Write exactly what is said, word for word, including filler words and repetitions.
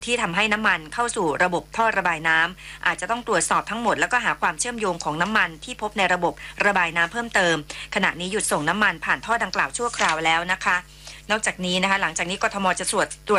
ที่ทำให้น้ำมันเข้าสู่ระบบท่อระบายน้ำอาจจะต้องตรวจสอบทั้งหมดแล้วก็หาความเชื่อมโยงของน้ำมันที่พบในระบบระบายน้ำเพิ่มเติมขณะนี้หยุดส่งน้ำมันผ่านท่อดังกล่าวชั่วคราวแล้วนะคะนอกจากนี้นะคะหลังจากนี้กทมจะตรวจตรวจ